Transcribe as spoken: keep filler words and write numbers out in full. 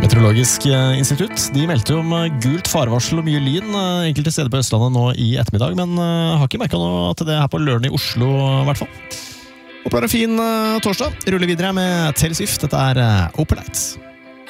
Meteorologisk institutt, de meldte jo om gult farevarsel og mye lyn enkelte steder på Østlandet nå i ettermiddag, men har ikke merket noe til det her på Løren i Oslo i hvert fall. Håper det er en fin torsdag. Ruller videre med Taylor Swift. Dette er Opalite.